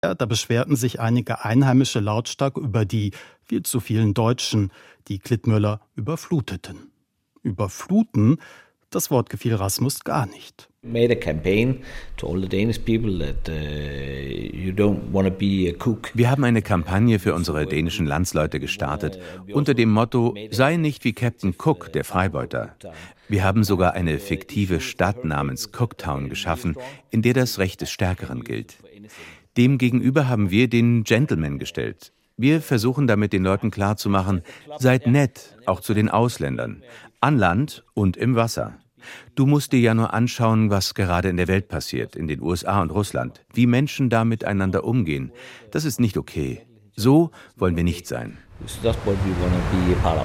Ja, da beschwerten sich einige Einheimische lautstark über die viel zu vielen Deutschen, die Klittmöller überfluteten. Überfluten, das Wort gefiel Rasmus gar nicht. Made a campaign to all the Danish people that you don't want to be a cook. Wir haben eine Kampagne für unsere dänischen Landsleute gestartet, unter dem Motto „Sei nicht wie Captain Cook, der Freibeuter“. Wir haben sogar eine fiktive Stadt namens Cooktown geschaffen, in der das Recht des Stärkeren gilt. Demgegenüber haben wir den Gentleman gestellt. Wir versuchen damit den Leuten klarzumachen, seid nett, auch zu den Ausländern, an Land und im Wasser. Du musst dir ja nur anschauen, was gerade in der Welt passiert, in den USA und Russland, wie Menschen da miteinander umgehen. Das ist nicht okay. So wollen wir nicht sein. That's what we want to be a part of.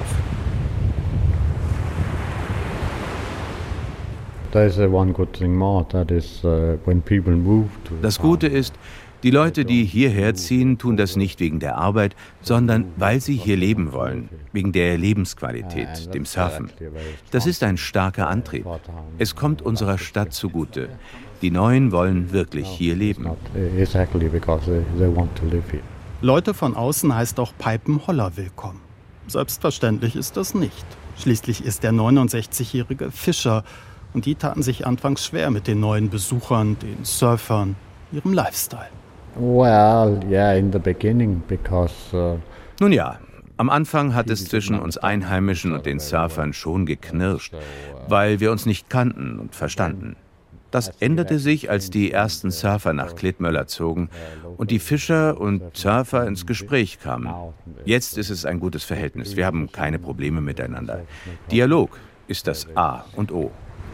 Das Gute ist, die Leute, die hierher ziehen, tun das nicht wegen der Arbeit, sondern weil sie hier leben wollen, wegen der Lebensqualität, dem Surfen. Das ist ein starker Antrieb. Es kommt unserer Stadt zugute. Die Neuen wollen wirklich hier leben. Leute von außen heißt auch Peipen-Holler willkommen. Selbstverständlich ist das nicht. Schließlich ist der 69-jährige Fischer und die taten sich anfangs schwer mit den neuen Besuchern, den Surfern, ihrem Lifestyle. Nun ja, am Anfang hat es zwischen uns Einheimischen und den Surfern schon geknirscht, weil wir uns nicht kannten und verstanden. Das änderte sich, als die ersten Surfer nach Klittmöller zogen und die Fischer und Surfer ins Gespräch kamen. Jetzt ist es ein gutes Verhältnis, wir haben keine Probleme miteinander. Dialog ist das A und O.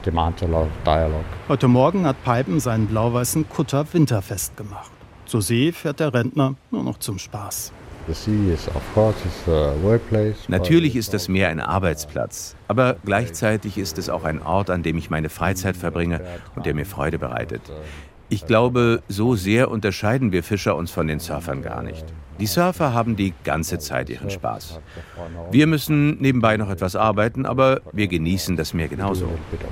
Heute Morgen hat Peipen seinen blau-weißen Kutter winterfest gemacht. Zur See fährt der Rentner nur noch zum Spaß. Natürlich ist das Meer ein Arbeitsplatz, aber gleichzeitig ist es auch ein Ort, an dem ich meine Freizeit verbringe und der mir Freude bereitet. Ich glaube, so sehr unterscheiden wir Fischer uns von den Surfern gar nicht. Die Surfer haben die ganze Zeit ihren Spaß. Wir müssen nebenbei noch etwas arbeiten, aber wir genießen das Meer genauso.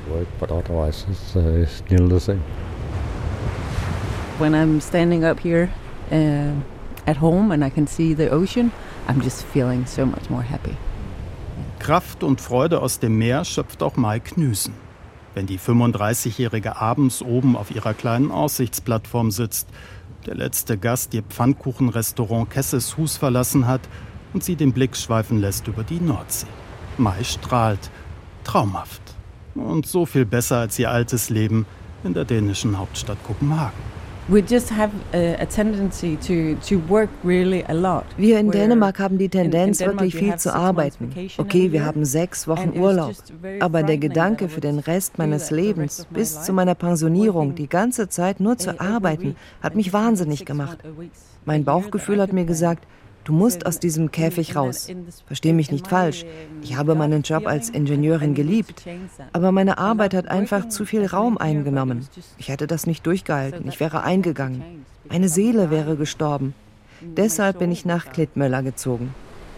When I'm standing up here at home and I can see the ocean, I'm just feeling so much more happy. Kraft und Freude aus dem Meer schöpft auch Mai Knüsen. Wenn die 35-Jährige abends oben auf ihrer kleinen Aussichtsplattform sitzt, der letzte Gast ihr Pfannkuchenrestaurant Kesseshus verlassen hat und sie den Blick schweifen lässt über die Nordsee. Mai strahlt. Traumhaft. Und so viel besser als ihr altes Leben in der dänischen Hauptstadt Kopenhagen. We just have a tendency to work really a lot. Wir in Dänemark haben die Tendenz, wirklich viel zu arbeiten. Okay, wir haben 6 Wochen Urlaub. Aber der Gedanke für den Rest meines Lebens, bis zu meiner Pensionierung, die ganze Zeit nur zu arbeiten, hat mich wahnsinnig gemacht. Mein Bauchgefühl hat mir gesagt, du musst aus diesem Käfig raus. Versteh mich nicht falsch. Ich habe meinen Job als Ingenieurin geliebt. Aber meine Arbeit hat einfach zu viel Raum eingenommen. Ich hätte das nicht durchgehalten. Ich wäre eingegangen. Meine Seele wäre gestorben. Deshalb bin ich nach Klittmöller gezogen.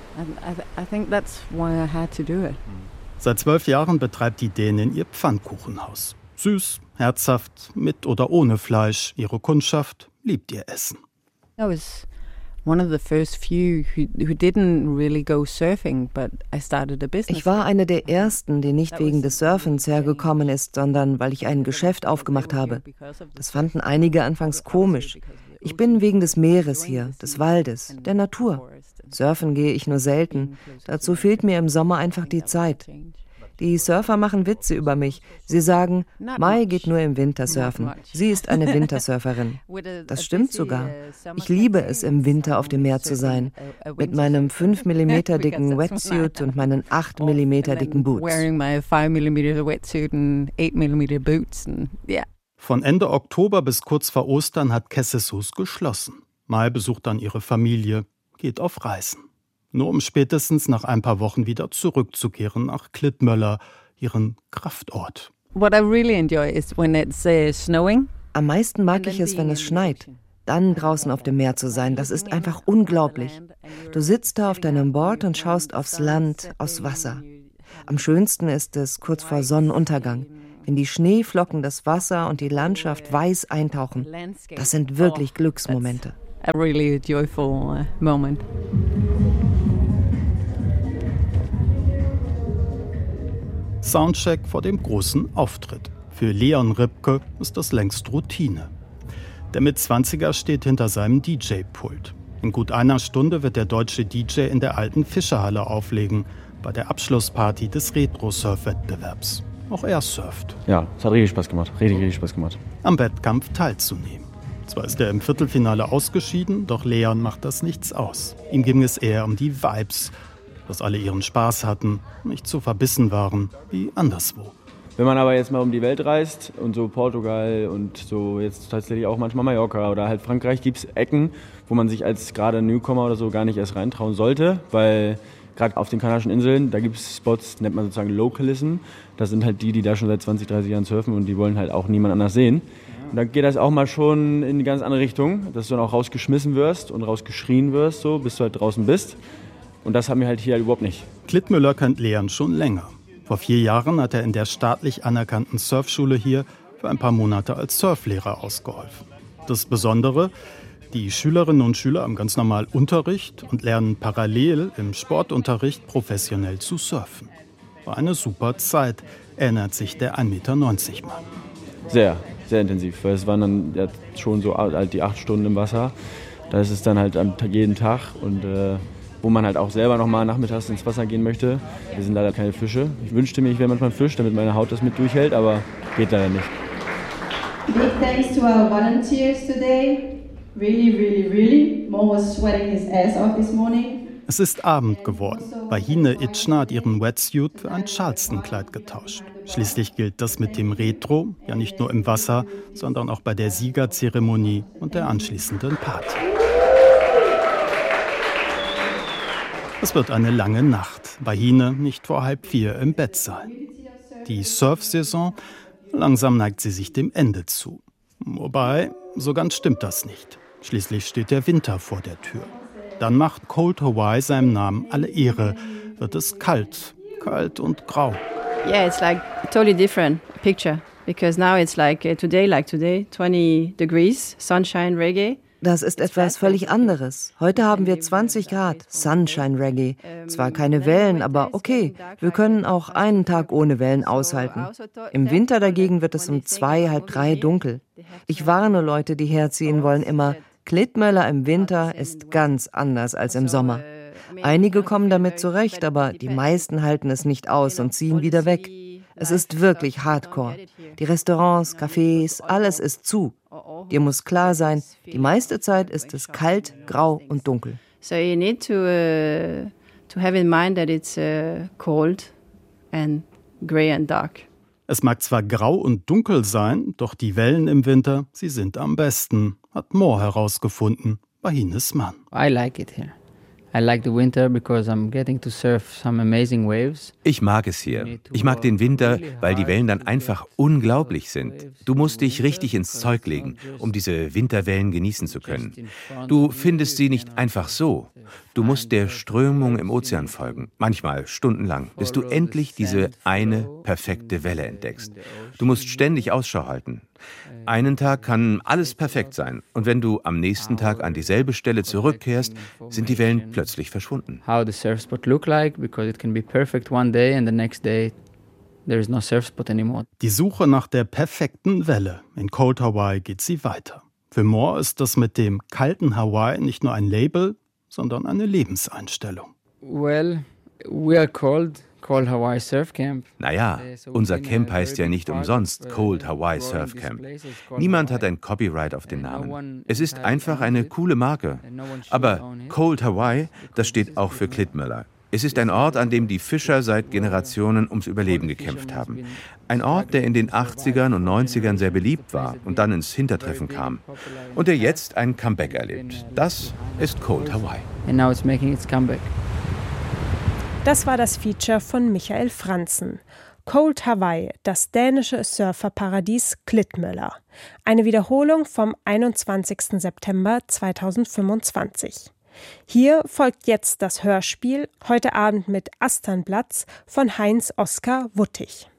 Seit 12 Jahren betreibt die Dänin ihr Pfannkuchenhaus. Süß, herzhaft, mit oder ohne Fleisch. Ihre Kundschaft liebt ihr Essen. One of the first few who didn't really go surfing, but I started a business. Ich war eine der ersten, die nicht wegen des Surfens hergekommen ist, sondern weil ich ein Geschäft aufgemacht habe. Das fanden einige anfangs komisch. Ich bin wegen des Meeres hier, des Waldes, der Natur. Surfen gehe ich nur selten. Dazu fehlt mir im Sommer einfach die Zeit. Die Surfer machen Witze über mich. Sie sagen, Mai geht nur im Winter surfen. Sie ist eine Wintersurferin. Das stimmt sogar. Ich liebe es, im Winter auf dem Meer zu sein. Mit meinem 5 mm dicken Wetsuit und meinen 8 mm dicken Boots. Von Ende Oktober bis kurz vor Ostern hat Kesseshus geschlossen. Mai besucht dann ihre Familie, geht auf Reisen. Nur um spätestens nach ein paar Wochen wieder zurückzukehren nach Klittmöller, ihren Kraftort. What I really enjoy is when it's snowing. Am meisten mag ich es, wenn es schneit. Dann draußen auf dem Meer zu sein, das ist einfach unglaublich. Du sitzt da auf deinem Board und schaust aufs Land, aufs Wasser. Am schönsten ist es kurz vor Sonnenuntergang, wenn die Schneeflocken das Wasser und die Landschaft weiß eintauchen. Das sind wirklich Glücksmomente. a really joyful moment. Soundcheck vor dem großen Auftritt. Für Leon Ripke ist das längst Routine. Der Mitzwanziger steht hinter seinem DJ-Pult. In gut einer Stunde wird der deutsche DJ in der alten Fischerhalle auflegen, bei der Abschlussparty des Retro-Surf-Wettbewerbs. Auch er surft. Ja, es hat richtig Spaß gemacht. Richtig Spaß gemacht. Am Wettkampf teilzunehmen. Zwar ist er im Viertelfinale ausgeschieden, doch Leon macht das nichts aus. Ihm ging es eher um die Vibes, dass alle ihren Spaß hatten, nicht so verbissen waren wie anderswo. Wenn man aber jetzt mal um die Welt reist und so Portugal und so jetzt tatsächlich auch manchmal Mallorca oder halt Frankreich, gibt es Ecken, wo man sich als gerade Newcomer oder so gar nicht erst reintrauen sollte, weil gerade auf den Kanarischen Inseln, da gibt es Spots, nennt man sozusagen Localism. Das sind halt die da schon seit 20, 30 Jahren surfen und die wollen halt auch niemand anders sehen. Und dann geht das auch mal schon in eine ganz andere Richtung, dass du dann auch rausgeschmissen wirst und rausgeschrien wirst, so, bis du halt draußen bist. Und das haben wir halt hier überhaupt nicht. Klittmüller kennt Leon schon länger. Vor 4 Jahren hat er in der staatlich anerkannten Surfschule hier für ein paar Monate als Surflehrer ausgeholfen. Das Besondere, die Schülerinnen und Schüler haben ganz normal Unterricht und lernen parallel im Sportunterricht professionell zu surfen. War eine super Zeit, erinnert sich der 1,90 Meter Mann. Sehr, sehr intensiv. Weil es waren dann ja schon so halt die 8 Stunden im Wasser. Da ist es dann halt jeden Tag und wo man halt auch selber nochmal nachmittags ins Wasser gehen möchte. Wir sind leider keine Fische. Ich wünschte mir, ich wäre manchmal ein Fisch, damit meine Haut das mit durchhält, aber geht leider nicht. Big thanks to our volunteers today. Really. Mo was sweating his ass off this morning. Es ist Abend geworden. Bahine Itschner hat ihren Wetsuit für ein Charleston-Kleid getauscht. Schließlich gilt das mit dem Retro ja nicht nur im Wasser, sondern auch bei der Siegerzeremonie und der anschließenden Party. Es wird eine lange Nacht. Bahine nicht vor 3:30 im Bett sein. Die Surfsaison, langsam neigt sie sich dem Ende zu. Wobei, so ganz stimmt das nicht. Schließlich steht der Winter vor der Tür. Dann macht Cold Hawaii seinem Namen alle Ehre. Wird es kalt und grau. Yeah, it's like a totally different picture. Because now it's like today, 20 degrees, sunshine, Reggae. Das ist etwas völlig anderes. Heute haben wir 20 Grad, Sunshine Reggae. Zwar keine Wellen, aber okay, wir können auch einen Tag ohne Wellen aushalten. Im Winter dagegen wird es um 2, 2:30 dunkel. Ich warne Leute, die herziehen wollen, immer, Klittmöller im Winter ist ganz anders als im Sommer. Einige kommen damit zurecht, aber die meisten halten es nicht aus und ziehen wieder weg. Es ist wirklich Hardcore. Die Restaurants, Cafés, alles ist zu. Dir muss klar sein, die meiste Zeit ist es kalt, grau und dunkel. So you need to have in mind that it's cold and grey and dark. Es mag zwar grau und dunkel sein, doch die Wellen im Winter, sie sind am besten, hat Moore herausgefunden, Bahines Mann. I like it here. I like the winter because I'm getting to surf some amazing waves. Ich mag es hier. Ich mag den Winter, weil die Wellen dann einfach unglaublich sind. Du musst dich richtig ins Zeug legen, um diese Winterwellen genießen zu können. Du findest sie nicht einfach so. Du musst der Strömung im Ozean folgen, manchmal stundenlang, bis du endlich diese eine perfekte Welle entdeckst. Du musst ständig Ausschau halten. Einen Tag kann alles perfekt sein und wenn du am nächsten Tag an dieselbe Stelle zurückkehrst, sind die Wellen plötzlich verschwunden. How the surf spot look like, because it can be perfect one day and the next day there is no surf spot anymore. Die Suche nach der perfekten Welle. In Cold Hawaii geht sie weiter. Für Moore ist das mit dem kalten Hawaii nicht nur ein Label, sondern eine Lebenseinstellung. Well, we are Cold Hawaii Surf Camp. Naja, unser Camp heißt ja nicht umsonst Cold Hawaii Surf Camp. Niemand hat ein Copyright auf den Namen. Es ist einfach eine coole Marke. Aber Cold Hawaii, das steht auch für Klittmöller. Es ist ein Ort, an dem die Fischer seit Generationen ums Überleben gekämpft haben. Ein Ort, der in den 80ern und 90ern sehr beliebt war und dann ins Hintertreffen kam. Und der jetzt ein Comeback erlebt. Das ist Cold Hawaii. And now it's making its comeback. Das war das Feature von Michael Franzen. Cold Hawaii, das dänische Surferparadies Klittmøller. Eine Wiederholung vom 21. September 2025. Hier folgt jetzt das Hörspiel, heute Abend mit Asternplatz von Heinz Oskar Wuttig.